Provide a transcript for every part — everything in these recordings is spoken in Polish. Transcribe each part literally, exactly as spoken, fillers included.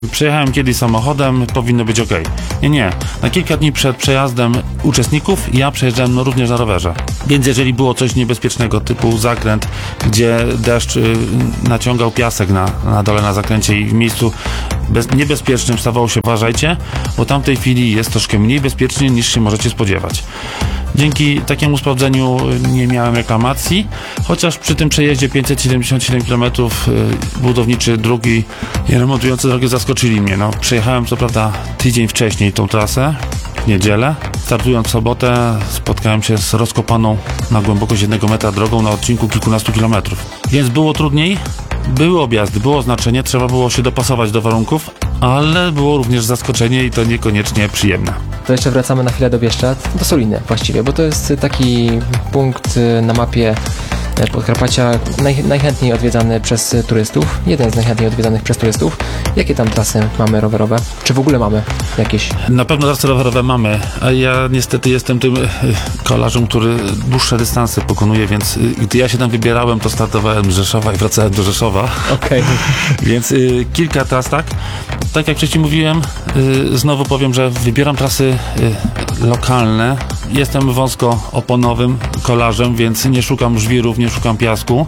Przejechałem kiedyś samochodem, powinno być ok. Nie, nie. Na kilka dni przed przejazdem uczestników ja przejeżdżałem no, również na rowerze. Więc jeżeli było coś niebezpiecznego, typu zakręt, gdzie deszcz y, naciągał piasek na, na dole na zakręcie i w miejscu bez, niebezpiecznym stawało się, uważajcie, bo tam w tej chwili jest troszkę mniej bezpiecznie niż się możecie spodziewać. Dzięki takiemu sprawdzeniu nie miałem reklamacji, chociaż przy tym przejeździe pięćset siedemdziesiąt siedem kilometrów budowniczy dróg i remontujący drogę zaskoczyli mnie. No, przejechałem co prawda tydzień wcześniej tą trasę, w niedzielę. Startując w sobotę spotkałem się z rozkopaną na głębokość jednego metra drogą na odcinku kilkunastu kilometrów. Więc było trudniej, były objazdy, było znaczenie, trzeba było się dopasować do warunków, ale było również zaskoczenie i to niekoniecznie przyjemne. To jeszcze wracamy na chwilę do Bieszczad, do Soliny właściwie, bo to jest taki punkt na mapie Podkarpacia naj, najchętniej odwiedzany przez turystów, jeden z najchętniej odwiedzanych przez turystów. Jakie tam trasy mamy rowerowe? Czy w ogóle mamy jakieś? Na pewno trasy rowerowe mamy, a ja niestety jestem tym kolarzem, który dłuższe dystanse pokonuje, więc gdy ja się tam wybierałem, to startowałem z Rzeszowa i wracałem do Rzeszowa. Okej. Okay. Więc y, kilka tras, tak? Tak jak wcześniej mówiłem, y, znowu powiem, że wybieram trasy y, lokalne. Jestem wąskooponowym kolarzem, więc nie szukam żwirów, nie szukam piasku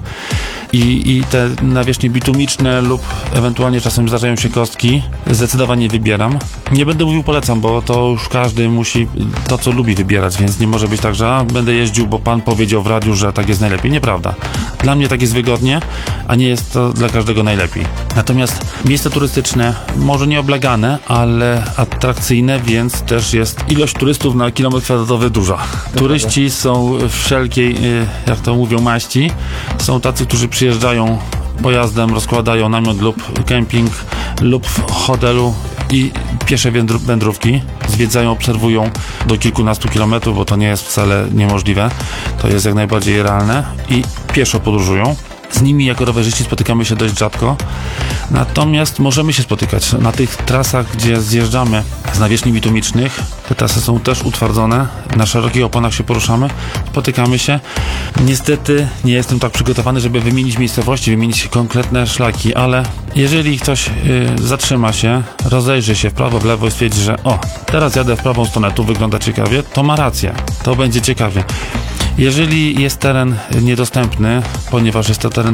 i, i te nawierzchnie bitumiczne lub ewentualnie czasem zdarzają się kostki, zdecydowanie wybieram. Nie będę mówił polecam, bo to już każdy musi to, co lubi wybierać, więc nie może być tak, że a, będę jeździł, bo pan powiedział w radiu, że tak jest najlepiej. Nieprawda. Dla mnie tak jest wygodnie, a nie jest to dla każdego najlepiej. Natomiast miejsce turystyczne, może nie oblegane, ale atrakcyjne, więc też jest ilość turystów na kilometr kwadratowy duża. Turyści są wszelkiej, jak to mówią, maści. Są tacy, którzy przyjeżdżają pojazdem, rozkładają namiot lub kemping lub w hotelu i piesze wędrówki. Zwiedzają, obserwują do kilkunastu kilometrów, bo to nie jest wcale niemożliwe. To jest jak najbardziej realne i pieszo podróżują. Z nimi jako rowerzyści spotykamy się dość rzadko, natomiast możemy się spotykać na tych trasach, gdzie zjeżdżamy z nawierzchni bitumicznych. Te trasy są też utwardzone, na szerokich oponach się poruszamy, spotykamy się. Niestety nie jestem tak przygotowany, żeby wymienić miejscowości, wymienić konkretne szlaki, ale jeżeli ktoś yy, zatrzyma się, rozejrzy się w prawo, w lewo i stwierdzi, że o, teraz jadę w prawą stronę, tu wygląda ciekawie, to ma rację, to będzie ciekawie. Jeżeli jest teren niedostępny, ponieważ jest to teren